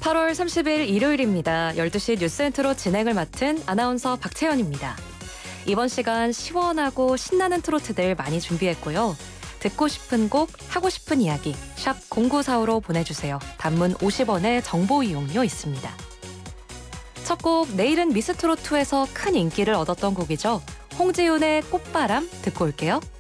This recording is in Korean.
8월 30일 일요일입니다. 12시 뉴스 엔트로 진행을 맡은 아나운서 박채연입니다. 이번 시간 시원하고 신나는 트로트들 많이 준비했고요. 듣고 싶은 곡, 하고 싶은 이야기 샵 0945로 보내주세요. 단문 50원의 정보 이용료 있습니다. 첫 곡 내일은 미스트롯2에서 큰 인기를 얻었던 곡이죠. 홍지윤의 꽃바람 듣고 올게요.